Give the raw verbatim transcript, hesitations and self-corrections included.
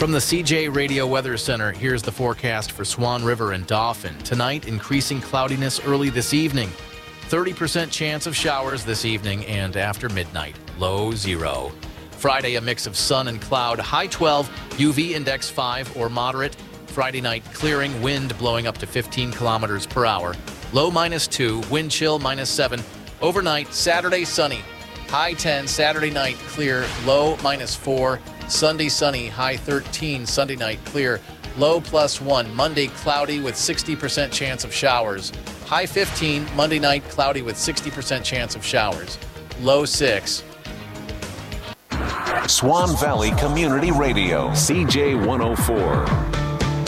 From the C J Radio Weather Center, here's the forecast for Swan River and Dauphin. Tonight, increasing cloudiness early this evening. thirty percent chance of showers this evening and after midnight. Low zero. Friday, a mix of sun and cloud. High twelve, U V index five or moderate. Friday night, clearing, wind blowing up to fifteen kilometers per hour. Low minus two, wind chill minus seven. Overnight, Saturday, sunny. High ten, Saturday night, clear. Low minus four. Sunday, sunny. High thirteen, Sunday night, clear. Low plus one. Monday, cloudy with sixty percent chance of showers. High fifteen, Monday night, cloudy with sixty percent chance of showers. Low six. Swan Valley Community Radio, C J one oh four.